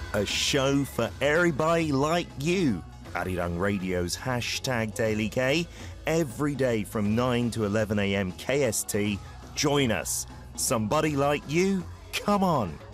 A show for everybody like you. Arirang Radio's hashtag Daily K. Every day from 9 to 11 a.m. KST. Join us. Somebody like you? Come on.